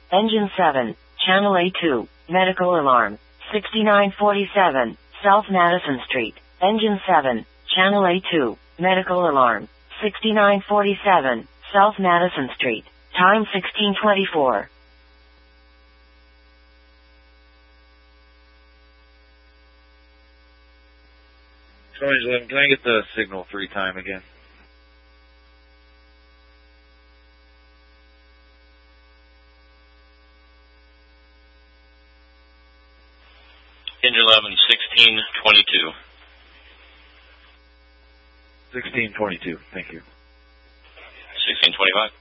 Engine 7, Channel A2, medical alarm. 6947, South Madison Street. Engine 7, Channel A2, medical alarm. 6947, South Madison Street. Time 1624. Can I get the signal 3 time again? Engine 11, 1622. 1622, thank you. 1625.